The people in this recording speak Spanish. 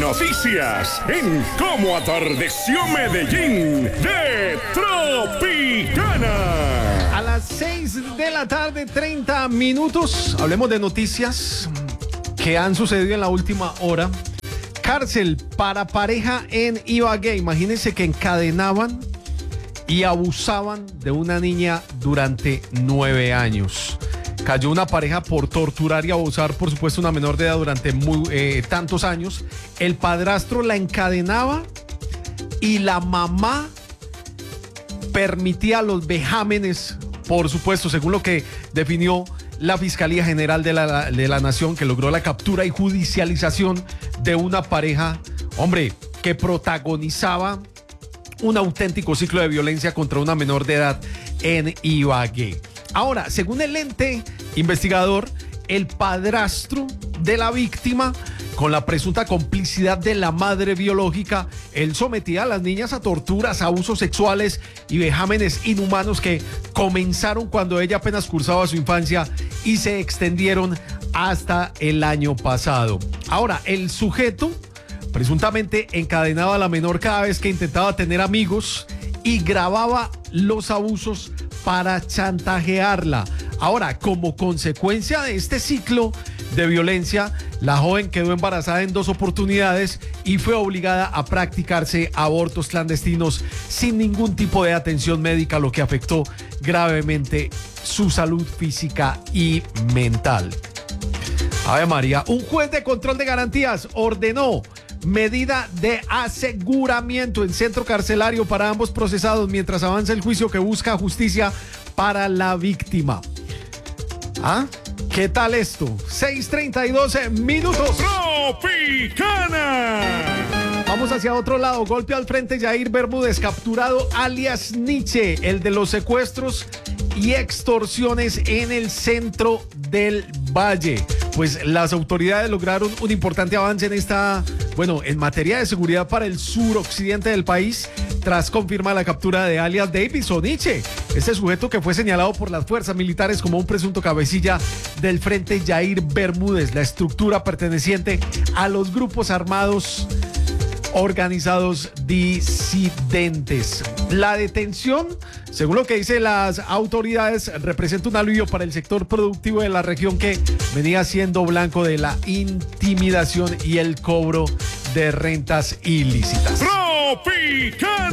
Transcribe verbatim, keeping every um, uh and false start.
Noticias en Cómo Atardeció Medellín de Tropicana. A las seis de la tarde, treinta minutos. Hablemos de noticias que han sucedido en la última hora. Cárcel para pareja en Ibagué. Imagínense que encadenaban y abusaban de una niña durante nueve años. Cayó una pareja por torturar y abusar, por supuesto, una menor de edad durante muy, eh, tantos años. El padrastro la encadenaba y la mamá permitía los vejámenes, por supuesto, según lo que definió la Fiscalía General de la, de la Nación, que logró la captura y judicialización de una pareja, hombre, que protagonizaba un auténtico ciclo de violencia contra una menor de edad en Ibagué. Ahora, según el ente investigador, el padrastro de la víctima, con la presunta complicidad de la madre biológica, él sometía a las niñas a torturas, abusos sexuales y vejámenes inhumanos que comenzaron cuando ella apenas cursaba su infancia y se extendieron hasta el año pasado. Ahora, el sujeto presuntamente encadenaba a la menor cada vez que intentaba tener amigos y grababa los abusos para chantajearla. Ahora, como consecuencia de este ciclo de violencia, la joven quedó embarazada en dos oportunidades y fue obligada a practicarse abortos clandestinos sin ningún tipo de atención médica, lo que afectó gravemente su salud física y mental. Ave María, un juez de control de garantías ordenó medida de aseguramiento en centro carcelario para ambos procesados mientras avanza el juicio que busca justicia para la víctima. ¿Ah? ¿Qué tal esto? seis treinta y dos minutos. Tropicana. Vamos hacia otro lado. Golpe al frente, Yair Bermúdez, capturado alias Nietzsche, el de los secuestros y extorsiones en el centro del Valle. Pues las autoridades lograron un importante avance en esta, bueno, en materia de seguridad para el suroccidente del país, tras confirmar la captura de alias Davidson Nietzsche, este sujeto que fue señalado por las fuerzas militares como un presunto cabecilla del Frente Yair Bermúdez, la estructura perteneciente a los grupos armados organizados disidentes. La detención, según lo que dicen las autoridades, representa un alivio para el sector productivo de la región que venía siendo blanco de la intimidación y el cobro de rentas ilícitas. Tropicana.